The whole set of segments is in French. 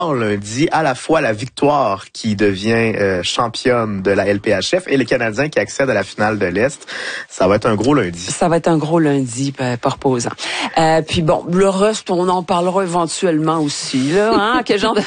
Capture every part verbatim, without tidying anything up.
lundi à la fois la Victoire qui devient euh, championne de la L P H F et les Canadiens qui accèdent à la finale de l'Est. Ça va être un gros lundi. Ça va être un gros lundi, pas reposant. Euh, puis bon, le reste, on en parlera éventuellement aussi. Là, hein? Quel genre de...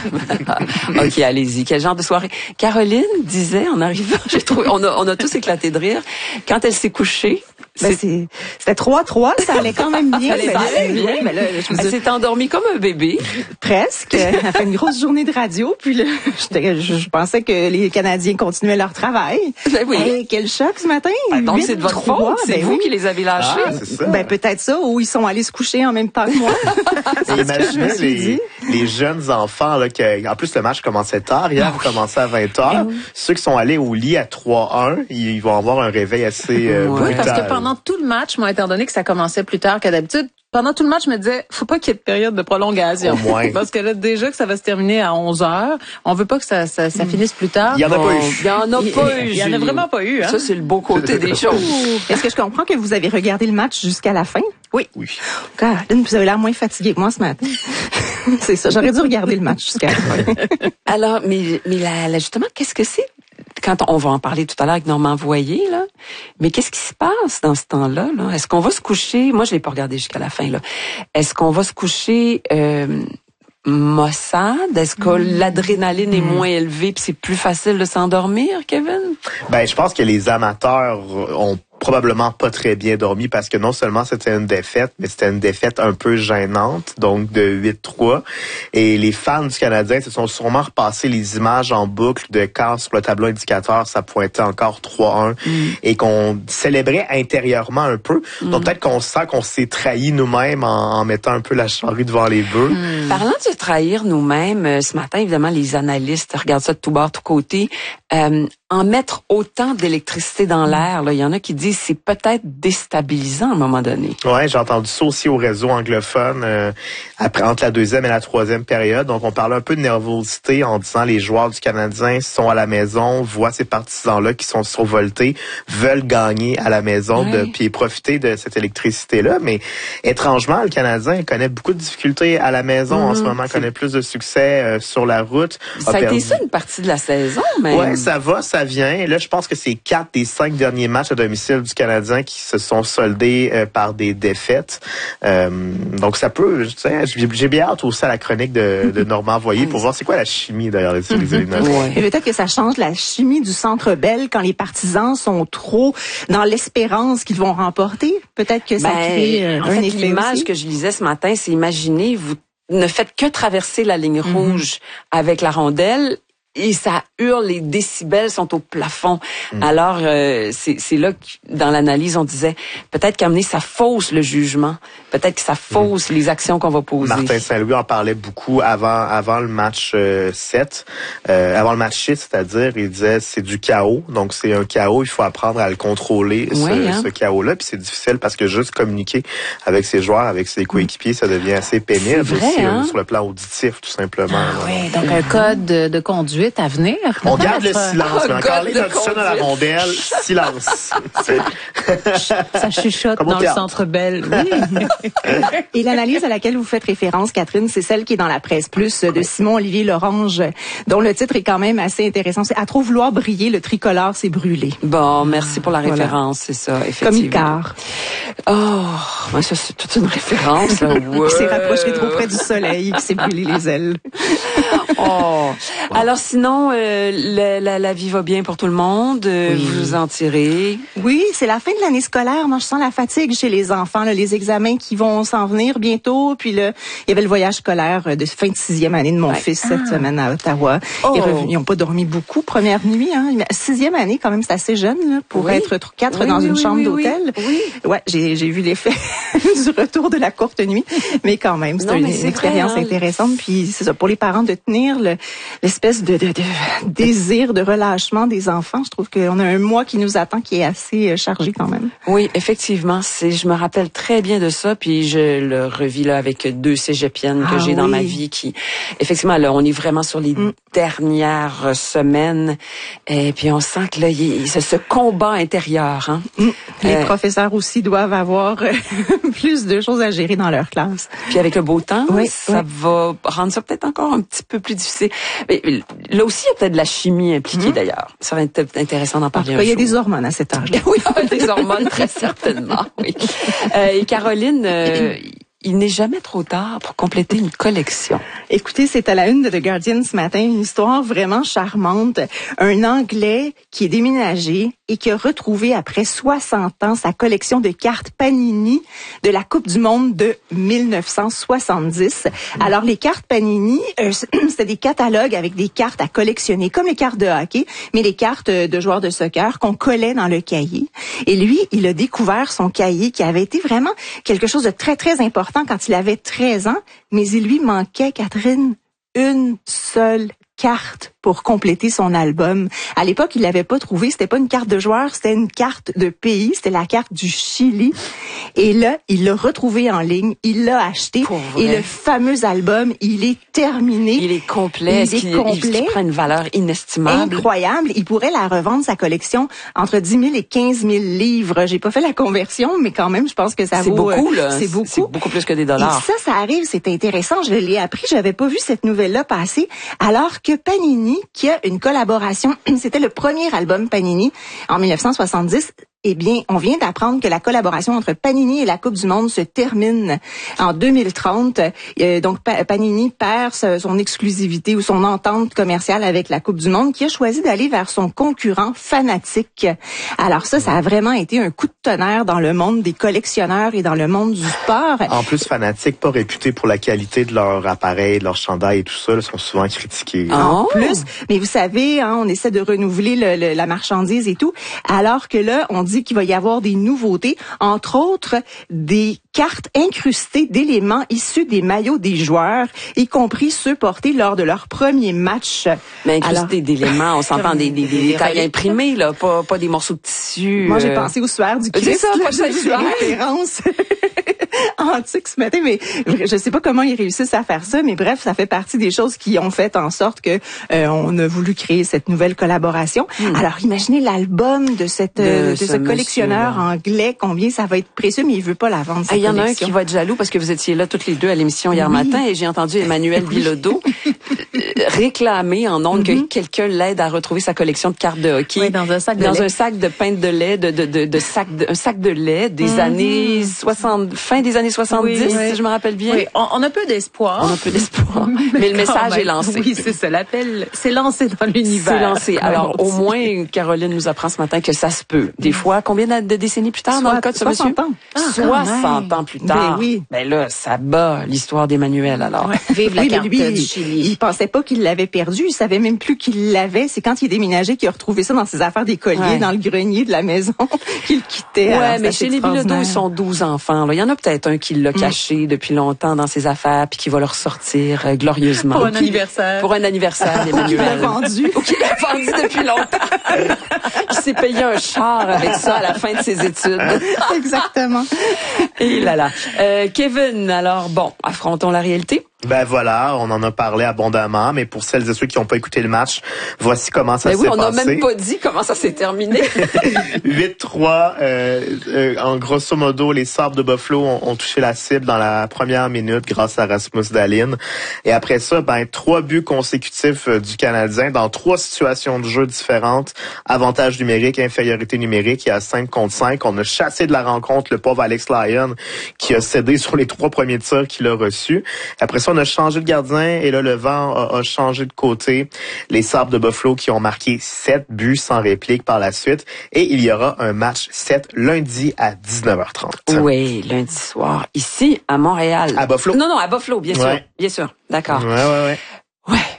OK, allez-y. Quel genre de soirée? Caroline disait en arrivant, j'ai trouvé, on a, on a tous éclaté de rire, quand elle s'est couchée, Ben c'est, c'était trois trois, ça allait quand même bien. Ça allait bien, bien, mais là, je elle s'est endormie comme un bébé. Presque. Elle a fait une grosse journée de radio, puis là, je, je pensais que les Canadiens continuaient leur travail. Ben oui. Hey, quel choc ce matin. Ben donc c'est de votre faute, c'est ben vous oui. qui les avez lâchés. Ah, c'est ça. Ben peut-être ça, ou ils sont allés se coucher en même temps que moi. Imaginez les, les jeunes enfants, là, que, en plus le match commençait tard, hier ah, oui. commençait à vingt heures. Oui. Ceux qui sont allés au lit à trois un, ils vont avoir un réveil assez euh, oui, brutal. Parce que pendant tout le match, moi, étant donné que ça commençait plus tard que d'habitude, pendant tout le match, je me disais, faut pas qu'il y ait de période de prolongation. Au moins. Parce que là, déjà que ça va se terminer à onze heures, on veut pas que ça, ça, ça finisse plus tard. Il y en a bon, pas eu. Il y en a pas eu. Il y en a vraiment pas eu, hein. Ça, c'est le beau côté des choses. Est-ce que je comprends que vous avez regardé le match jusqu'à la fin? Oui. Oui. Caroline, vous avez l'air moins fatiguée que moi ce matin. C'est ça, j'aurais dû regarder le match jusqu'à la fin. Alors, mais, mais là, là, justement, qu'est-ce que c'est? Quand on va en parler tout à l'heure avec Normand Voyer, là. Mais qu'est-ce qui se passe dans ce temps-là, là? Est-ce qu'on va se coucher? Moi, je l'ai pas regardé jusqu'à la fin, là. Est-ce qu'on va se coucher, euh, maussade? Est-ce que mmh. l'adrénaline est moins élevée puis c'est plus facile de s'endormir, Kevin? Ben, je pense que les amateurs ont probablement pas très bien dormi parce que non seulement c'était une défaite, mais c'était une défaite un peu gênante, donc de huit trois. Et les fans du Canadien se sont sûrement repassés les images en boucle de quand sur le tableau indicateur ça pointait encore trois un mm. et qu'on célébrait intérieurement un peu. Mm. Donc peut-être qu'on sent qu'on s'est trahi nous-mêmes en, en mettant un peu la charrue devant les bœufs. Mm. Parlant de se trahir nous-mêmes, ce matin, évidemment, les analystes regardent ça de tout bord, tout côté. Euh, en mettre autant d'électricité dans l'air, là, il y en a qui disent c'est peut-être déstabilisant à un moment donné. Ouais, j'ai entendu ça aussi au réseau anglophone euh, après entre la deuxième et la troisième période. Donc on parlait un peu de nervosité en disant les joueurs du Canadien sont à la maison, voient ces partisans-là qui sont survoltés, veulent gagner à la maison, ouais. de puis profiter de cette électricité-là. Mais étrangement, le Canadien connaît beaucoup de difficultés à la maison mmh, en ce moment, connaît plus de succès euh, sur la route. Ça a, a perdu... été ça une partie de la saison, mais. Ouais, ça va, ça vient. Là, je pense que c'est quatre des cinq derniers matchs à domicile du Canadien qui se sont soldés euh, par des défaites. Euh, donc ça peut, tu sais, j'ai, j'ai bien hâte aussi à la chronique de, de Normand Voyer pour voir c'est quoi la chimie derrière les séries éliminatoires. Ouais. Et peut-être que ça change la chimie du Centre Bell quand les partisans sont trop dans l'espérance qu'ils vont remporter. Peut-être que ça ben, crée euh, en un fait, effet l'image aussi. que je lisais ce matin, c'est imaginez, vous ne faites que traverser la ligne mm-hmm. rouge avec la rondelle. Et ça hurle, les décibels sont au plafond. Mmh. Alors, euh, c'est, c'est là que, dans l'analyse, on disait, peut-être qu'à amener, ça fausse le jugement. Peut-être que ça fausse mmh. les actions qu'on va poser. Martin Saint-Louis en parlait beaucoup avant avant le match euh, sept, euh, avant le match six, c'est-à-dire, il disait, c'est du chaos. Donc, c'est un chaos, il faut apprendre à le contrôler, oui, ce, hein? ce chaos-là. Puis c'est difficile parce que juste communiquer avec ses joueurs, avec ses coéquipiers, ça devient assez pénible vrai, aussi, hein? sur le plan auditif, tout simplement. Ah, oui, donc un code de, de conduite à venir. On garde le silence. Oh, mais quand les sonne à la rondelle, silence. Ça chuchote comme dans le Centre Bell. Oui. Et l'analyse à laquelle vous faites référence, Catherine, c'est celle qui est dans la Presse Plus de Simon-Olivier Lorange, dont le titre est quand même assez intéressant. C'est « À trop vouloir briller, le tricolore s'est brûlé ». Bon, merci pour la référence, voilà. C'est ça, effectivement. Comme Icar. Oh, ça c'est toute une référence. Là. Ouais. Qui s'est rapproché trop près du soleil, qui s'est brûlé les ailes. Oh. Alors sinon, euh, la, la, la vie va bien pour tout le monde. Euh, oui. Vous en tirez. Oui, c'est la fin de l'année scolaire. Moi, je sens la fatigue chez les enfants. Là, les examens qui vont s'en venir bientôt. Puis là, il y avait le voyage scolaire de fin de sixième année de mon ouais. fils cette ah. semaine à Ottawa. Oh. Ils n'ont pas dormi beaucoup première nuit. Hein. Sixième année, quand même, c'est assez jeune là, pour oui. être quatre oui, dans oui, une oui, chambre oui, d'hôtel. Oui. Ouais, j'ai, j'ai vu l'effet du retour de la courte nuit, mais quand même, c'est non, une, une expérience vrai, hein. intéressante. Puis c'est ça pour les parents de tenir le, l'espèce de, de, de désir de relâchement des enfants. Je trouve qu'on a un mois qui nous attend qui est assez chargé quand même. Oui, effectivement, c'est je me rappelle très bien de ça, puis je le revis là avec deux cégepiennes que ah, j'ai oui. dans ma vie qui effectivement là, on est vraiment sur les mm. dernières semaines et puis on sent que là il y a ce, ce combat intérieur hein. Mm. Les euh, professeurs aussi doivent avoir plus de choses à gérer dans leur classe. Puis avec le beau temps, oui, ça oui. va rendre ça peut-être encore un petit peu plus difficile. Mais là aussi, il y a peut-être de la chimie impliquée mmh. d'ailleurs. Ça va être intéressant d'en parler. En tout cas, il y a des hormones à cet âge. Oui, il y a des hormones très certainement. Oui. Euh, et Caroline, euh, il n'est jamais trop tard pour compléter une collection. Écoutez, c'est à la une de The Guardian ce matin, une histoire vraiment charmante. Un Anglais qui est déménagé et qui a retrouvé après soixante ans sa collection de cartes Panini de la Coupe du Monde de mille neuf cent soixante-dix. Alors, les cartes Panini, euh, c'était des catalogues avec des cartes à collectionner, comme les cartes de hockey, mais les cartes de joueurs de soccer qu'on collait dans le cahier. Et lui, il a découvert son cahier qui avait été vraiment quelque chose de très, très important quand il avait treize ans, mais il lui manquait, Catherine, une seule carte pour compléter son album. À l'époque, il l'avait pas trouvé. C'était pas une carte de joueur, c'était une carte de pays. C'était la carte du Chili. Et là, il l'a retrouvé en ligne. Il l'a acheté. Et le fameux album, il est terminé. Il est complet. Il est qu'il, complet. Il, il prend une valeur inestimable. Incroyable. Il pourrait la revendre, sa collection, entre dix mille et quinze mille livres. J'ai pas fait la conversion, mais quand même, je pense que ça c'est vaut... beaucoup, là. C'est beaucoup. C'est beaucoup plus que des dollars. Et ça, ça arrive. C'est intéressant. Je l'ai appris. J'avais pas vu cette nouvelle-là passer. Alors que Panini, qui a une collaboration, c'était le premier album Panini en mille neuf cent soixante-dix. Eh bien, on vient d'apprendre que la collaboration entre Panini et la Coupe du Monde se termine en deux mille trente. Euh, donc, pa- Panini perd son exclusivité ou son entente commerciale avec la Coupe du Monde, qui a choisi d'aller vers son concurrent Fanatic. Alors ça, ça a vraiment été un coup de tonnerre dans le monde des collectionneurs et dans le monde du sport. En plus, Fanatic, pas réputé pour la qualité de leur appareil, de leur chandail et tout ça, là, sont souvent critiqués. Oh. En plus, mais vous savez, hein, on essaie de renouveler le, le, la marchandise et tout, alors que là, on dit qu'il va y avoir des nouveautés, entre autres des cartes incrustées d'éléments issus des maillots des joueurs, y compris ceux portés lors de leur premier match. Mais incrustés d'éléments, on s'entend des, des, des détails imprimés, là, pas, pas des morceaux de tissu. Moi, j'ai euh... pensé au suaire du Christ. C'est ça, là, pas ça, j'ai des références antiques ce matin, mais je sais pas comment ils réussissent à faire ça, mais bref, ça fait partie des choses qui ont fait en sorte que euh, on a voulu créer cette nouvelle collaboration. Hmm. Alors, imaginez l'album de cette de, de ce, ce collectionneur anglais, combien ça va être précieux, mais il veut pas la vendre. Il y en a un qui va être jaloux parce que vous étiez là toutes les deux à l'émission hier oui. matin et j'ai entendu Emmanuel Bilodeau réclamer en ondes mm-hmm. que quelqu'un l'aide à retrouver sa collection de cartes de hockey oui, dans un sac de dans lait. un sac de pinte de lait, de de de, de sac de, un sac de lait des mm-hmm. années soixante, fin des années soixante-dix, oui, oui. si je me rappelle bien. Oui, on, on a peu d'espoir. On a peu d'espoir, mais, mais le message même. est lancé. Oui, c'est ça. L'appel, c'est lancé dans l'univers. C'est lancé. Alors au moins, Caroline nous apprend ce matin que ça se peut. Des fois, combien de décennies plus tard, Soit, dans le cas de ce monsieur? soixante ans. Ah, soixante ans plus tard. Ben oui. Ben là, ça bat l'histoire d'Emmanuel, alors. Ouais. Vive la oui, carte lui, du Chili. Il, il pensait pas qu'il l'avait perdu. Il savait même plus qu'il l'avait. C'est quand il est déménagé qu'il a retrouvé ça dans ses affaires des colliers, ouais. dans le grenier de la maison, qu'il quittait. Ouais, alors, mais chez les Bilodeau, ils sont douze enfants, là. Il y en a peut-être un qui l'a mm. caché depuis longtemps dans ses affaires puis qui va le ressortir euh, glorieusement. Pour un anniversaire. Pour un anniversaire d'Emmanuel. Ou qu'il l'a vendu. Ou qu'il l'a vendu depuis longtemps. Il s'est payé un char avec ça à la fin de ses études. Exactement. Et là là. Euh, Kevin, alors bon, affrontons la réalité. Ben voilà, on en a parlé abondamment, mais pour celles et ceux qui n'ont pas écouté le match, voici comment ça ben s'est oui, on passé. On n'a même pas dit comment ça s'est terminé. huit trois, euh, euh, en grosso modo, les Sabres de Buffalo ont, ont touché la cible dans la première minute grâce à Rasmus Dahlin. Et après ça, ben trois buts consécutifs euh, du Canadien dans trois situations de jeu différentes. Avantage numérique, infériorité numérique et à cinq contre cinq. On a chassé de la rencontre le pauvre Alex Lyon qui a cédé sur les trois premiers tirs qu'il a reçus. Après ça, on a changé de gardien et là, le vent a, a changé de côté. Les Sabres de Buffalo qui ont marqué sept buts sans réplique par la suite. Et il y aura un match sept lundi à dix-neuf heures trente. Oui, lundi soir. Ici, à Montréal. À Buffalo. Non, non, à Buffalo, bien sûr. Ouais. Bien sûr. D'accord. Ouais, ouais, ouais. Ouais,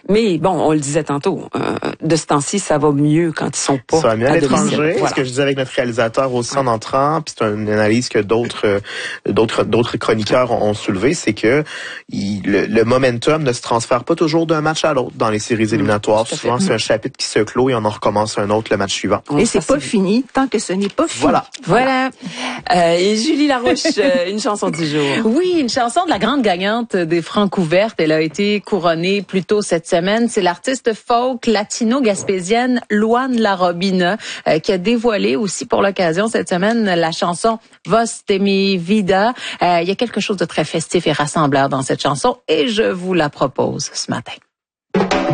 Mais bon, on le disait tantôt, euh, de ce temps-ci, ça va mieux quand ils sont pas ça va mieux à, à l'étranger. Voilà. Ce que je disais avec notre réalisateur aussi en entrant, puis c'est une analyse que d'autres euh, d'autres d'autres chroniqueurs ont soulevé, c'est que il, le, le momentum ne se transfère pas toujours d'un match à l'autre dans les séries éliminatoires. Mmh, Souvent, c'est un chapitre qui se clôt et on en recommence un autre le match suivant. Et ouais, c'est pas fini tant que ce n'est pas fini. Voilà. Voilà. Euh, et Julie Larouche, euh, une chanson du jour. Oui, une chanson de la grande gagnante des Francs ouvertes. Elle a été couronnée plus tôt cette semaine. C'est l'artiste folk latino-gaspésienne Luan Larobina euh, qui a dévoilé aussi pour l'occasion cette semaine la chanson Vos de mi vida. Euh, il y a quelque chose de très festif et rassembleur dans cette chanson et je vous la propose ce matin.